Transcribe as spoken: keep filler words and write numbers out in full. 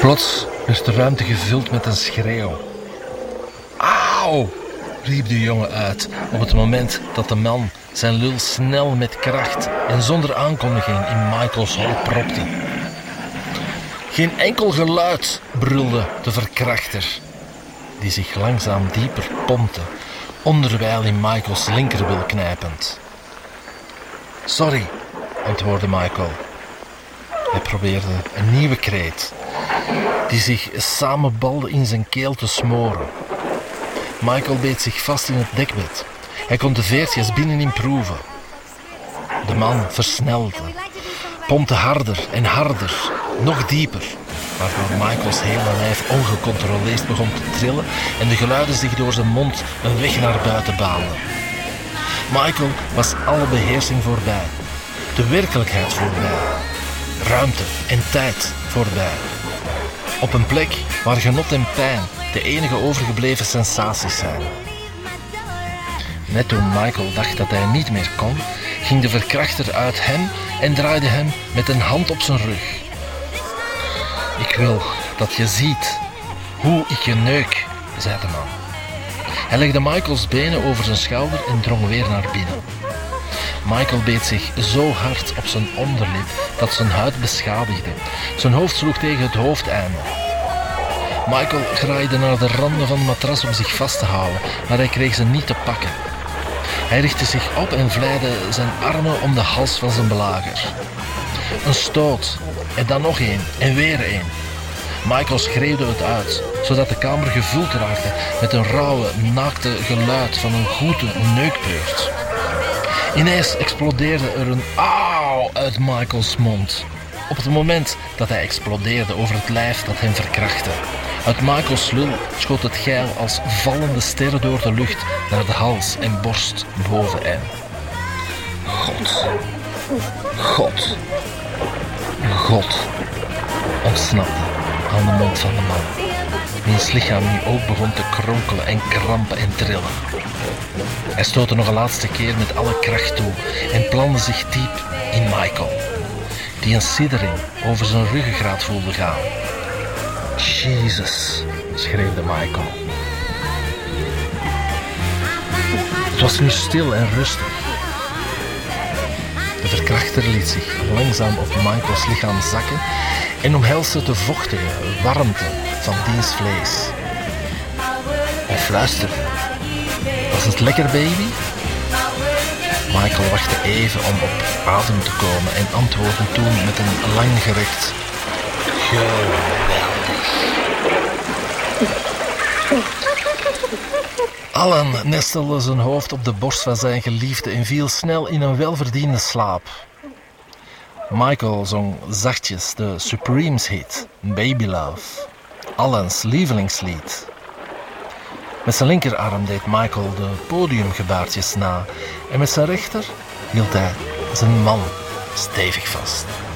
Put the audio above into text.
Plots werd de ruimte gevuld met een schreeuw. Auw! Riep de jongen uit op het moment dat de man zijn lul snel met kracht en zonder aankondiging in Michaels hol propte. Geen enkel geluid, brulde de verkrachter, die zich langzaam dieper pompte, onderwijl in Michaels linkerbil knijpend. Sorry, antwoordde Michael. Hij probeerde een nieuwe kreet, die zich samenbalde in zijn keel te smoren. Michael beet zich vast in het dekbed. Hij kon de veertjes binnenin proeven. De man versnelde, pompte harder en harder, nog dieper, waardoor Michaels hele lijf ongecontroleerd begon te trillen en de geluiden zich door zijn mond een weg naar buiten baanden. Michael was alle beheersing voorbij, de werkelijkheid voorbij, ruimte en tijd voorbij. Op een plek waar genot en pijn de enige overgebleven sensaties zijn. Net toen Michael dacht dat hij niet meer kon, ging de verkrachter uit hem en draaide hem met een hand op zijn rug. Ik wil dat je ziet hoe ik je neuk, zei de man. Hij legde Michaels benen over zijn schouder en drong weer naar binnen. Michael beet zich zo hard op zijn onderlip dat zijn huid beschadigde. Zijn hoofd sloeg tegen het hoofdeinde. Michael graaide naar de randen van het matras om zich vast te houden, maar hij kreeg ze niet te pakken. Hij richtte zich op en vlijde zijn armen om de hals van zijn belager. Een stoot, en dan nog één, en weer één. Michael schreeuwde het uit, zodat de kamer gevuld raakte met een rauwe, naakte geluid van een goede neukbeurt. Ineens explodeerde er een auw uit Michaels mond. Op het moment dat hij explodeerde over het lijf dat hem verkrachtte. Uit Michaels lul schoot het geil als vallende sterren door de lucht naar de hals en borst boven hem. God, God, God, ontsnapte aan de mond van de man, wiens lichaam nu ook begon te kronkelen en krampen en trillen. Hij stootte nog een laatste keer met alle kracht toe en plamde zich diep in Michael, die een siddering over zijn ruggengraat voelde gaan. Jezus, schreeuwde Michael. Het was nu stil en rustig. De verkrachter liet zich langzaam op Michaels lichaam zakken en omhelsde de vochtige warmte van diens vlees. Hij fluisterde. Was het lekker, baby? Michael wachtte even om op adem te komen en antwoordde toen met een langgerekt geweldig. Alan nestelde zijn hoofd op de borst van zijn geliefde en viel snel in een welverdiende slaap. Michael zong zachtjes de Supremes hit, Baby Love, Alans lievelingslied. Met zijn linkerarm deed Michael de podiumgebaartjes na en met zijn rechter hield hij zijn man stevig vast.